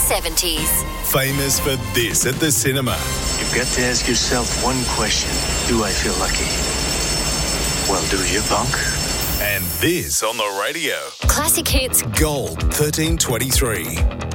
70s. Famous for this at the cinema. You've got to ask yourself one question. Do I feel lucky? Well, do you, punk? And this on the radio. Classic hits. Gold 1323.